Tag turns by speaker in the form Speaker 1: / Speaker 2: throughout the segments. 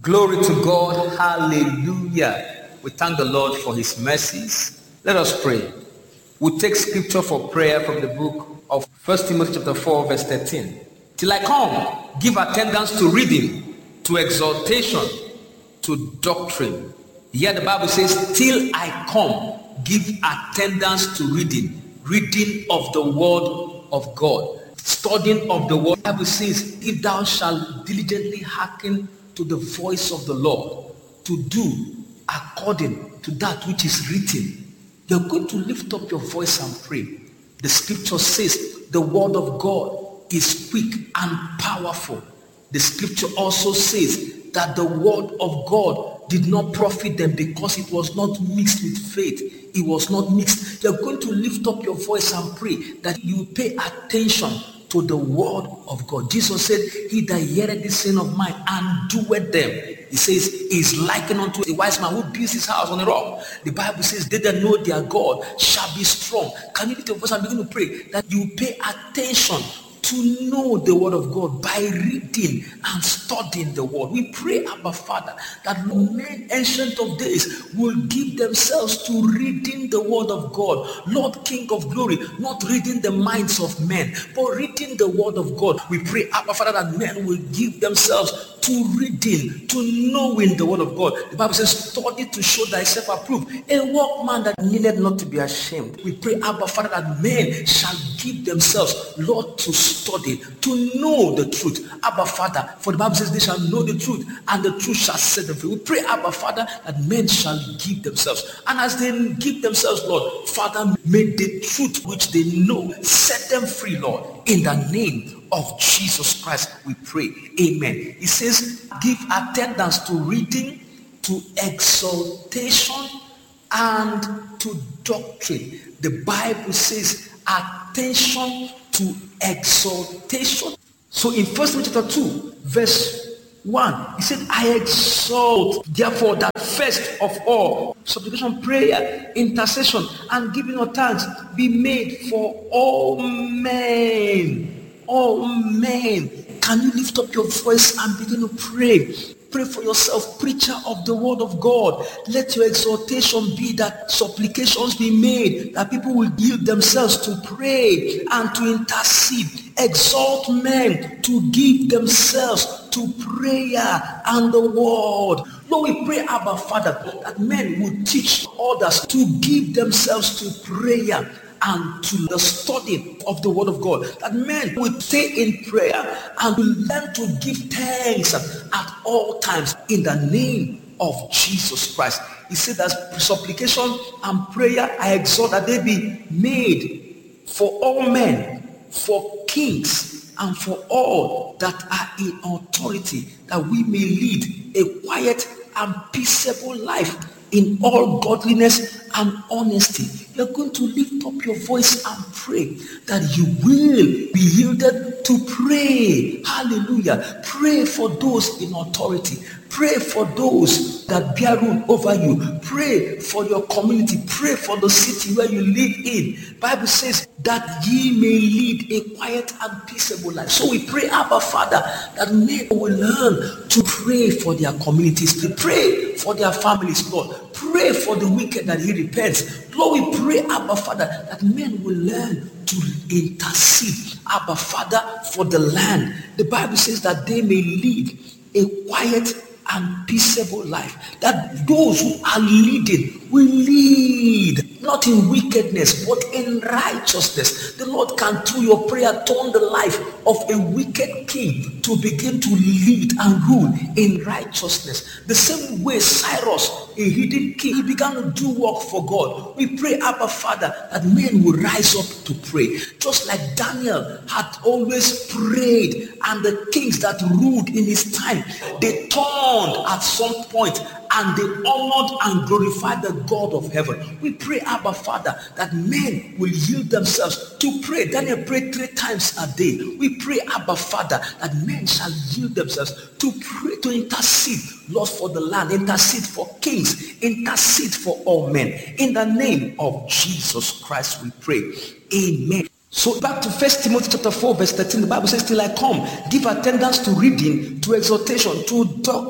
Speaker 1: Glory to God. Hallelujah. We thank the Lord for his mercies. Let us pray. We'll take scripture for prayer from the book of 1 Timothy chapter 4 verse 13. Till I come, give attendance to reading, to exhortation, to doctrine. Here the Bible says, till I come, give attendance to reading of the word of God, studying of the word. The Bible says, if thou shalt diligently hearken to the voice of the Lord, to do according to that which is written, you're going to lift up your voice and pray. The scripture says the word of God is quick and powerful. The scripture also says that the word of God did not profit them because it was not mixed with faith. It was not mixed. You're going to lift up your voice and pray that you pay attention to the word of God. Jesus said, he that heareth this saying of mine and doeth them, he says, is likened unto a wise man who builds his house on a rock. The Bible says, they that know their God shall be strong. Can you lift your voice and begin to pray that you pay attention to know the word of God by reading and studying the word? We pray, Abba Father, that men ancient of days will give themselves to reading the word of God. Lord King of glory, not reading the minds of men, but reading the word of God. We pray, Abba Father, that men will give themselves to reading, to knowing the word of God. The Bible says, study to show thyself approved, a workman that needed not to be ashamed. We pray, Abba Father, that men shall give themselves, Lord, to study, to know the truth. Abba Father, for the Bible says they shall know the truth, and the truth shall set them free. We pray, Abba Father, that men shall give themselves, and as they give themselves, Lord, Father, may the truth which they know set them free, Lord, in the name of Jesus Christ we pray. Amen. It says, give attendance to reading, to exhortation, and to doctrine. The Bible says attention to exhortation. So in 1 Timothy chapter 2 verse 1, he said, I exhort therefore that first of all supplication, prayer, intercession, and giving of thanks be made for all men. All men. Can you lift up your voice and begin to pray? Pray for yourself, preacher of the word of God. Let your exhortation be that supplications be made, that people will yield themselves to pray and to intercede. Exhort men to give themselves to prayer and the word. Lord, we pray, Abba Father, that men will teach others to give themselves to prayer and to the study of the word of God, that men will stay in prayer and will learn to give thanks at all times in the name of Jesus Christ. He said that supplication and prayer, I exhort that they be made for all men, for kings, and for all that are in authority, that we may lead a quiet and peaceable life in all godliness and honesty. You're going to lift up your voice and pray that you will be yielded to pray. Hallelujah. Pray for those in authority. Pray for those that bear rule over you. Pray for your community. Pray for the city where you live in. Bible says that ye may lead a quiet and peaceable life. So we pray, Abba Father, that men will learn to pray for their communities, to pray for their families, Lord. Pray for the wicked that he repents. Lord, we pray, Abba Father, that men will learn to intercede, Abba Father, for the land. The Bible says that they may lead a quiet and peaceable life, that those who are leading will lead not in wickedness but in righteousness. The Lord can, through your prayer, turn the life of a wicked king to begin to lead and rule in righteousness. The same way Cyrus, a hidden king, he began to do work for God. We pray, Abba Father, that men will rise up to pray, just like Daniel had always prayed, and the kings that ruled in his time, they turned at some point and they honored and glorified the God of heaven. We pray, Abba Father, that men will yield themselves to pray. Daniel prayed 3 times a day. We pray, Abba Father, that men shall yield themselves to pray, to intercede, Lord, for the land, intercede for kings, intercede for all men. In the name of Jesus Christ we pray. Amen. So back to 1 Timothy chapter 4 verse 13, the Bible says, till I come, give attendance to reading, to exhortation, to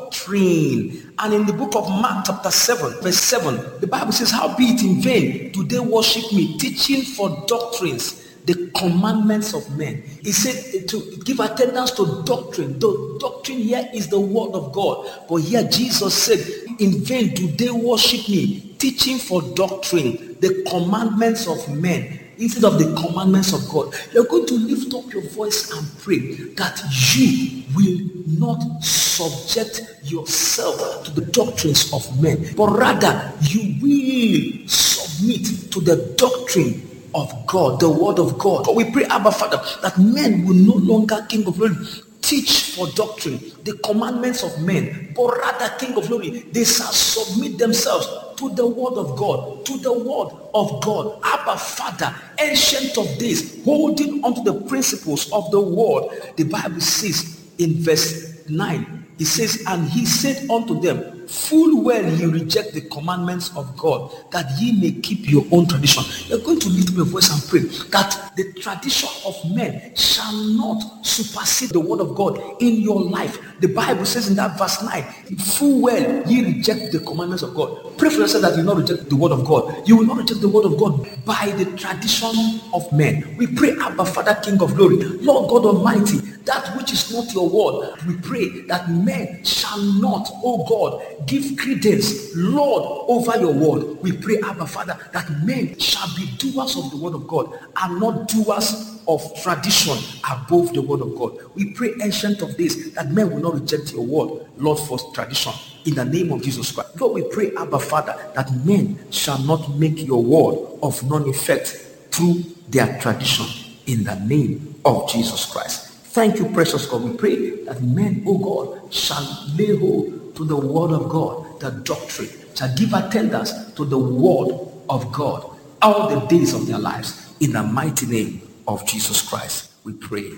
Speaker 1: doctrine. And in the book of Mark chapter 7 verse 7, the Bible says, how be it in vain do they worship me, teaching for doctrines, the commandments of men. He said to give attendance to doctrine. The doctrine here is the word of God. But here Jesus said, in vain do they worship me, teaching for doctrine, the commandments of men, instead of the commandments of God. You're going to lift up your voice and pray that you will not subject yourself to the doctrines of men, but rather you will submit to the doctrine of God, the word of God. But we pray, Abba Father, that men will no longer, King of Glory, teach for doctrine, the commandments of men, but rather, King of Glory, they shall submit themselves to the word of God, to the word of God. Abba Father, ancient of days, holding onto the principles of the word. The Bible says in verse 9, it says, and he said unto them, full well ye reject the commandments of God, that ye may keep your own tradition. You're going to lift up your voice and pray that the tradition of men shall not supersede the word of God in your life. The Bible says in that verse 9, full well ye reject the commandments of God. Pray for yourself that you will not reject the word of God. You will not reject the word of God by the tradition of men. We pray, Abba Father, King of Glory, Lord God Almighty, that which is not your word, we pray that men shall not, oh God, give credence, Lord, over your word. We pray, Abba Father, that men shall be doers of the word of God and not doers of tradition above the word of God. We pray, ancient of days, that men will not reject your word, Lord, for tradition, in the name of Jesus Christ. Lord, we pray, Abba Father, that men shall not make your word of none effect through their tradition, in the name of Jesus Christ. Thank you, precious God. We pray that men, oh God, shall lay hold to the word of God, the doctrine, shall give attendance to the word of God all the days of their lives. In the mighty name of Jesus Christ, we pray.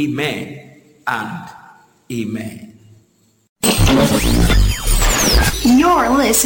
Speaker 1: Amen and amen.
Speaker 2: You're listening